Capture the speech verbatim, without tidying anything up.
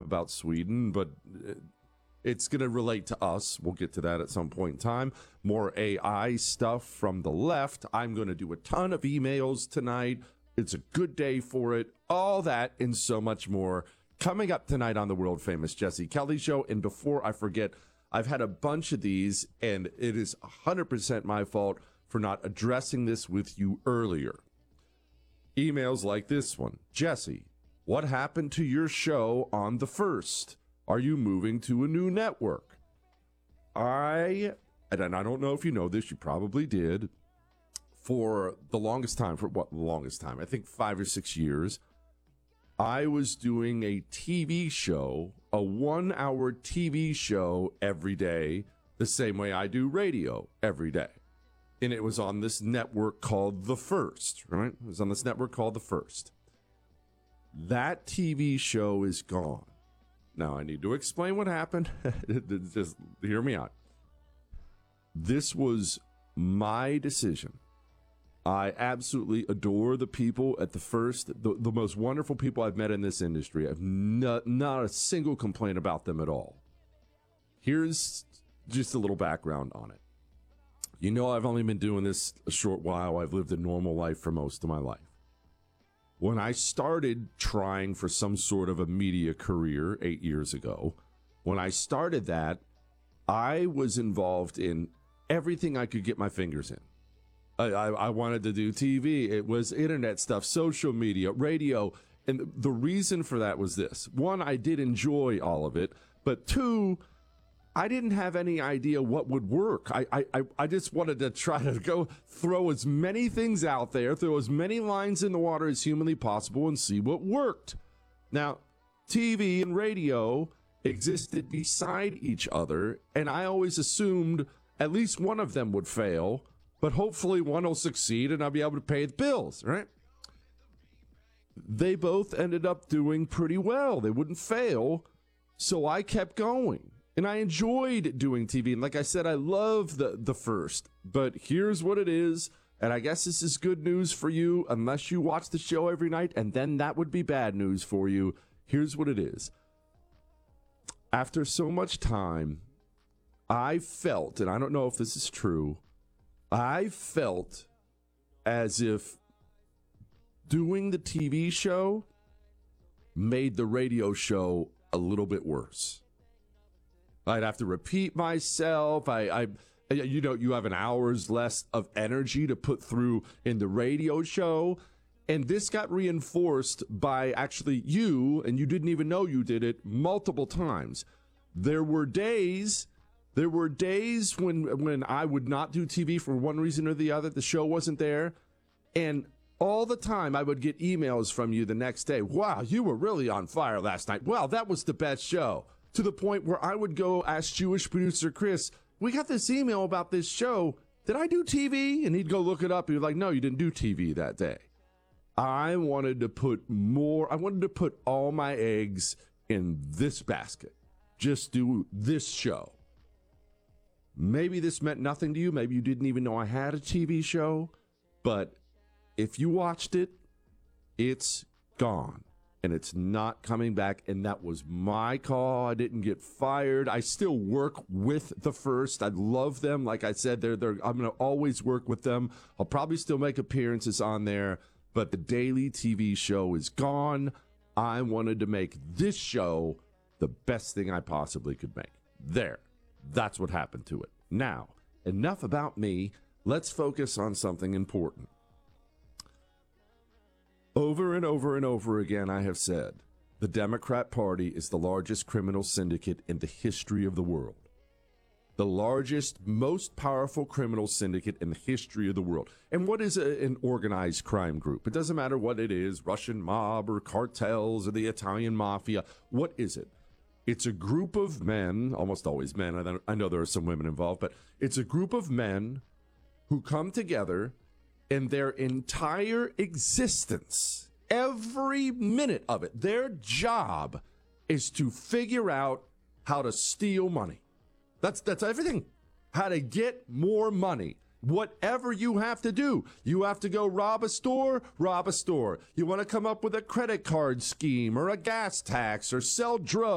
about Sweden, but it's going to relate to us. We'll get to that at some point in time. More A I stuff from the left. I'm going to do a ton of emails tonight. It's a good day for it. All that and so much more coming up tonight on the world-famous Jesse Kelly Show. And before I forget, I've had a bunch of these, and it is one hundred percent my fault for not addressing this with you earlier. Emails like this one. Jesse, what happened to your show on the first? Are you moving to a new network? I, and I don't know if you know this, you probably did, for the longest time, for what, the longest time, I think five or six years, I was doing a T V show, a one-hour T V show every day, the same way I do radio every day. And it was on this network called The First, right? It was on this network called The First. That T V show is gone. Now, I need to explain what happened. Just hear me out. This was my decision. I absolutely adore the people at The First, the, the most wonderful people I've met in this industry. I have not, not a single complaint about them at all. Here's just a little background on it. You know, I've only been doing this a short while. I've lived a normal life for most of my life. When I started trying for some sort of a media career eight years ago, when I started that, I was involved in everything I could get my fingers in. I, I, I wanted to do T V. It was internet stuff, social media, radio. And the reason for that was this. One, I did enjoy all of it. But two, I didn't have any idea what would work. I, I, I just wanted to try to go throw as many things out there, throw as many lines in the water as humanly possible and see what worked. Now, T V and radio existed beside each other, and I always assumed at least one of them would fail, but hopefully one will succeed and I'll be able to pay the bills, right? They both ended up doing pretty well. They wouldn't fail, so I kept going. And I enjoyed doing T V. And like I said, I love the, the First. But here's what it is. And I guess this is good news for you unless you watch the show every night. And then that would be bad news for you. Here's what it is. After so much time, I felt, and I don't know if this is true, I felt as if doing the T V show made the radio show a little bit worse. I'd have to repeat myself. I, I, you know, you have an hour's less of energy to put through in the radio show. And this got reinforced by actually you, and you didn't even know you did it, multiple times. There were days, there were days when, when I would not do T V for one reason or the other. The show wasn't there. And all the time I would get emails from you the next day. Wow, you were really on fire last night. Wow, that was the best show. To the point where I would go ask Jewish producer Chris, we got this email about this show. Did I do T V? And he'd go look it up. He'd be like, no, you didn't do T V that day. I wanted to put more, I wanted to put all my eggs in this basket. Just do this show. Maybe this meant nothing to you. Maybe you didn't even know I had a T V show. But if you watched it, it's gone. And it's not coming back, and that was my call. I didn't get fired. I still work with The First. I love them. Like I said, they're, they're, I'm going to always work with them. I'll probably still make appearances on there, but the daily T V show is gone. I wanted to make this show the best thing I possibly could make. There. That's what happened to it. Now, enough about me. Let's focus on something important. Over and over and over again, I have said, the Democrat Party is the largest criminal syndicate in the history of the world. The largest, most powerful criminal syndicate in the history of the world. And what is a, an organized crime group? It doesn't matter what it is, Russian mob or cartels or the Italian mafia. What is it? It's a group of men, almost always men. I, I know there are some women involved, but it's a group of men who come together. In their entire existence, every minute of it, their job is to figure out how to steal money. That's that's everything. How to get more money. Whatever you have to do. You have to go rob a store, rob a store. You want to come up with a credit card scheme or a gas tax or sell drugs.